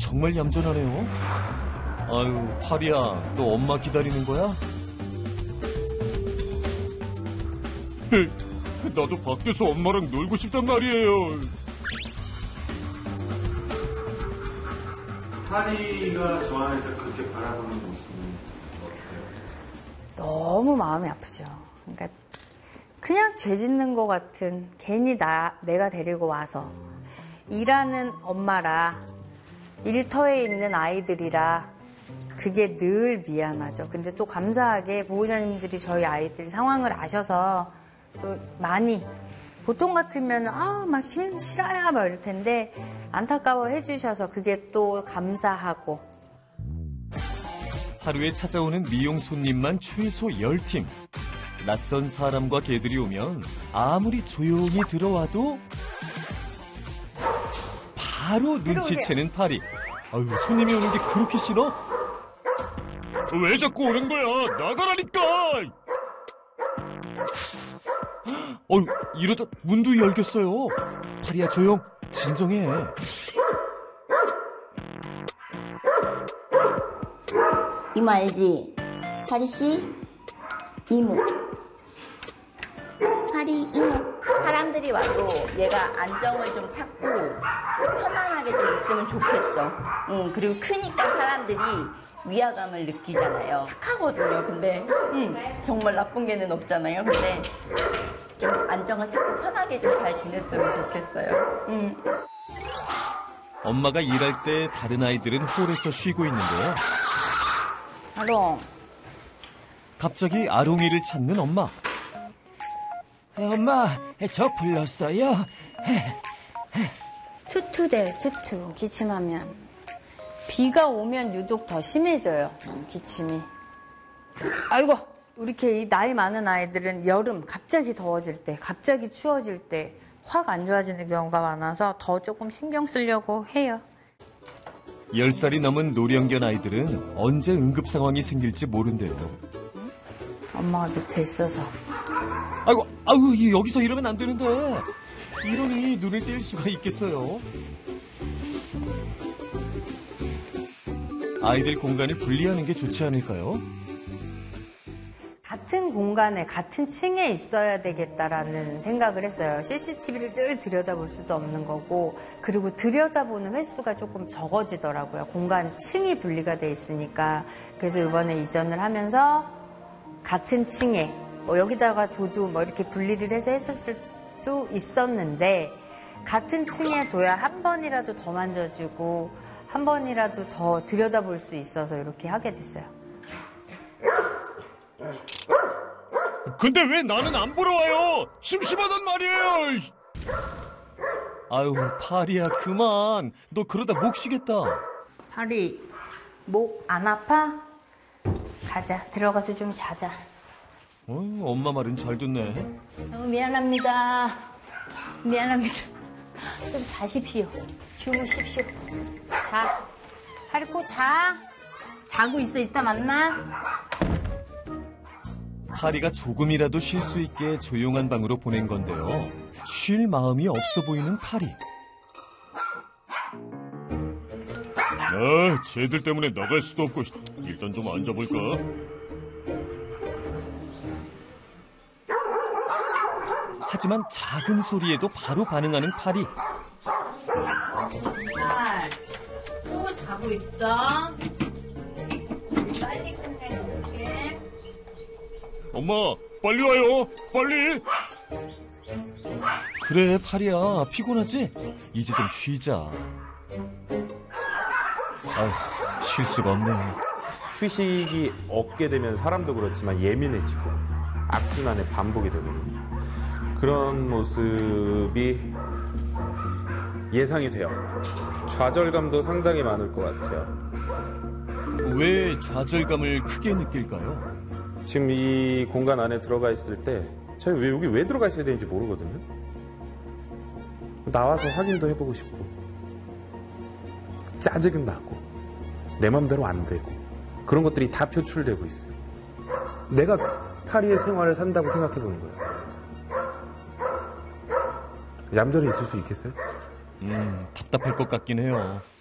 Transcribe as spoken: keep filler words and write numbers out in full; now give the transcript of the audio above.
정말 얌전하네요. 아유, 파리야, 너 엄마 기다리는 거야? 나도 밖에서 엄마랑 놀고 싶단 말이에요. 파리가 저 안에서 그렇게 바라보는 모습은 어때요? 너무 마음이 아프죠. 그러니까 그냥 죄 짓는 것 같은, 괜히 나 내가 데리고 와서 일하는 엄마라, 일터에 있는 아이들이라 그게 늘 미안하죠. 근데 또 감사하게 보호자님들이 저희 아이들 상황을 아셔서 또 많이, 보통 같으면 아, 막 싫어요 막 이럴 텐데 안타까워 해주셔서 그게 또 감사하고. 하루에 찾아오는 미용 손님만 최소 열 팀. 낯선 사람과 개들이 오면 아무리 조용히 들어와도 바로 눈치채는 파리. 아유, 손님이 오는 게 그렇게 싫어? 왜 자꾸 오는 거야? 나가라니까! 어휴, 이러다 문도 열겠어요. 파리야, 조용. 진정해. 이모 알지? 파리씨? 이모. 파리 이모. 사람들이 와도 얘가 안정을 좀 찾고 편안하게 좀 있으면 좋겠죠. 응, 그리고 크니까 사람들이 위화감을 느끼잖아요. 착하거든요. 근데 응, 정말 나쁜 개는 없잖아요. 근데 좀 안정을 찾고 편하게 좀 잘 지냈으면 좋겠어요. 응. 엄마가 일할 때 다른 아이들은 홀에서 쉬고 있는데요. 아롱. 갑자기 아롱이를 찾는 엄마. 엄마, 저 불렀어요? 투투대, 투투. 기침하면. 비가 오면 유독 더 심해져요. 기침이. 아이고, 이렇게 나이 많은 아이들은 여름 갑자기 더워질 때, 갑자기 추워질 때 확 안 좋아지는 경우가 많아서 더 조금 신경 쓰려고 해요. 열 살이 넘은 노령견 아이들은 언제 응급 상황이 생길지 모른대요. 엄마가 밑에 있어서. 아이고, 아유, 여기서 이러면 안 되는데. 이러니 눈을 뗄 수가 있겠어요. 아이들 공간을 분리하는 게 좋지 않을까요? 같은 공간에 같은 층에 있어야 되겠다라는 생각을 했어요. 씨씨티비를 늘 들여다볼 수도 없는 거고, 그리고 들여다보는 횟수가 조금 적어지더라고요. 공간 층이 분리가 돼 있으니까. 그래서 이번에 이전을 하면서 같은 층에 뭐 여기다가 도두 뭐 이렇게 분리를 해서 했었을 수도 있었는데, 같은 층에 둬야 한 번이라도 더 만져주고 한 번이라도 더 들여다볼 수 있어서 이렇게 하게 됐어요. 근데 왜 나는 안 보러 와요? 심심하단 말이에요. 아유, 파리야, 그만. 너 그러다 목 쉬겠다. 파리, 목 안 아파? 가자. 들어가서 좀 자자. 어, 엄마 말은 잘 듣네. 너무 미안합니다. 미안합니다. 좀 자십시오. 주무십시오. 자. 파리코 자. 자고 있어. 이따 만나. 파리가 조금이라도 쉴 수 있게 조용한 방으로 보낸 건데요. 쉴 마음이 없어 보이는 파리. 아, 쟤들 때문에 나갈 수도 없고 일단 좀 앉아볼까? 하지만 작은 소리에도 바로 반응하는 파리. 잘. 또 자고 있어. 빨리 끝내줄게. 엄마, 빨리 와요. 빨리. 그래, 파리야. 피곤하지? 이제 좀 쉬자. 아휴, 쉴 수가 없네. 휴식이 없게 되면 사람도 그렇지만 예민해지고 악순환의 반복이 되거든요. 그런 모습이 예상이 돼요. 좌절감도 상당히 많을 것 같아요. 왜 좌절감을 크게 느낄까요? 지금 이 공간 안에 들어가 있을 때 저희 왜 여기 왜 들어가 있어야 되는지 모르거든요. 나와서 확인도 해보고 싶고 짜증은 나고 내 맘대로 안 되고 그런 것들이 다 표출되고 있어요. 내가 파리의 생활을 산다고 생각해보는 거예요. 얌전히 있을 수 있겠어요? 음, 답답할 것 같긴 해요.